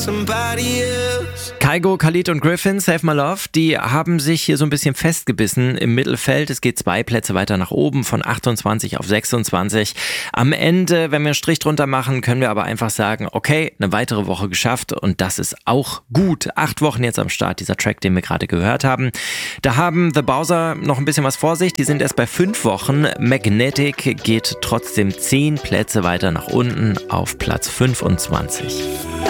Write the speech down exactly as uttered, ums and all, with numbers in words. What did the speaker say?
somebody else. Kygo, Khalid und Griffin, Save My Love, die haben sich hier so ein bisschen festgebissen im Mittelfeld. Es geht zwei Plätze weiter nach oben, von achtundzwanzig auf sechsundzwanzig. Am Ende, wenn wir einen Strich drunter machen, können wir aber einfach sagen, okay, eine weitere Woche geschafft und das ist auch gut. Acht Wochen jetzt am Start, dieser Track, den wir gerade gehört haben. Da haben The Bowser noch ein bisschen was vor sich. Die sind erst bei fünf Wochen. Magnetic geht trotzdem zehn Plätze weiter nach unten auf Platz fünfundzwanzig.